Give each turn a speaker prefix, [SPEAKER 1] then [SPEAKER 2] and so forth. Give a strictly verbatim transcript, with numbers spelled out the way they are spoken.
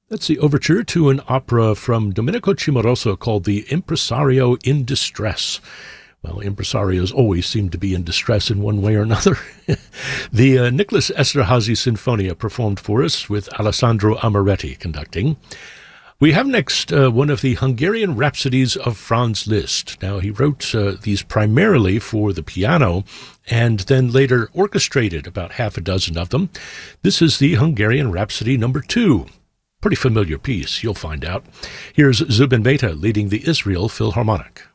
[SPEAKER 1] That's the overture to an opera from Domenico Cimarosa called The Impresario in Distress. Well, impresarios always seem to be in distress in one way or another. the uh, Nicholas Esterhazy Sinfonia performed for us with Alessandro Amoretti conducting. We have next uh, one of the Hungarian Rhapsodies of Franz Liszt. Now, he wrote uh, these primarily for the piano and then later orchestrated about half a dozen of them. This is the Hungarian Rhapsody number two. Pretty familiar piece, you'll find out. Here's Zubin Mehta leading the Israel Philharmonic.